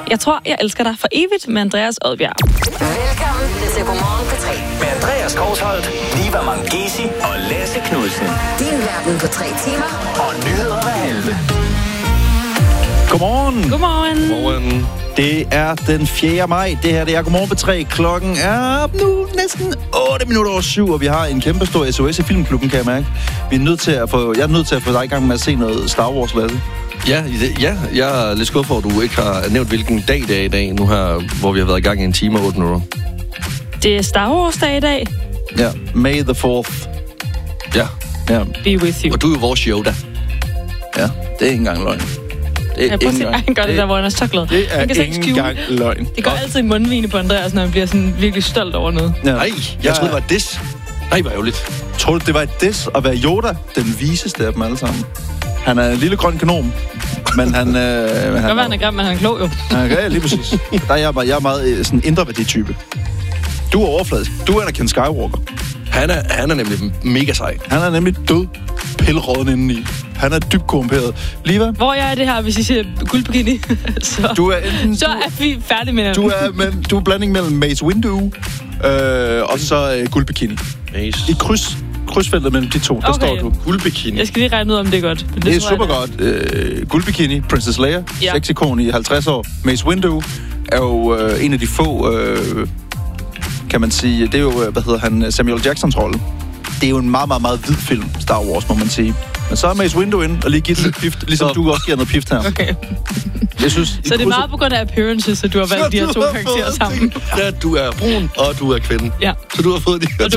Jeg tror, jeg elsker dig for evigt med Andreas Odbjerg. Velkommen til Godmorgen på 3. Med Andreas Kousholt, Liva Mangesi og Lasse Knudsen. Din verden på 3 timer. Og nyheder hver halve. Godmorgen. Godmorgen. Godmorgen. Det er den 4. maj. Det her det er Godmorgen på 3. Klokken er nu næsten 7:08, og vi har en kæmpe stor SOS i Filmklubben, kan jeg mærke. Jeg er nødt til at få dig i gang med at se noget Star Wars, Lasse. Ja, jeg er lidt skuffet for, at du ikke har nævnt, hvilken dag det er i dag, nu her, hvor vi har været i gang i 1 time og 8 minutter. Det er Star Wars dag i dag. Ja, May the 4th. Ja. Ja, Be with you. Og du er jo vores Yoda. ja, det er ikke engang løgn. Jeg prøver at se, han gør det der, hvor han er så glad. Det er Han kan slet ikke ikke skjule. engang løgn. Det går altid i mundvine på Andreas, når han bliver sådan virkelig stolt over noget. Ja. Nej, jeg troede, det var this. Nej, hvor ærgerligt. Tror du, det var et diss at være Yoda, den viseste af dem alle sammen? Han er en lille grøn kanon, men han... Det kan være, han er grim, men han er klog jo. Ja, lige præcis. Der er jeg er meget sådan indre værdi-type. Du er overfladisk. Du er Anakin Skywalker. Han er nemlig mega sej. Han er nemlig død, pilråden indeni. Han er dybt korrumperet. Liva? Hvor jeg er det her, hvis I siger guldbikini? Du er enten... Så er vi færdige med det. Du er blanding mellem Mace Windu og så guldbikini. Mace. I krydsfeltet mellem de to, der står du. Guldbikini. Jeg skal lige regne ud, om det er godt. Men Det er tror jeg, super godt. Guldbikini, Princess Leia, Ja. sexikon i 50 år. Mace Windu er jo en af de få, kan man sige, det er jo, Samuel Jacksons rolle. Det er jo en meget, meget, meget hvid film, Star Wars, må man sige. Men så er Mace Windu ind og lige givet lidt pift, ligesom du også giver noget pift her. Okay. Jeg synes, Så det er meget på grund af appearances, at du har valgt de her to karakterer sammen. Ja, du er brun, og du er kvinde. Ja. Så du har fået de her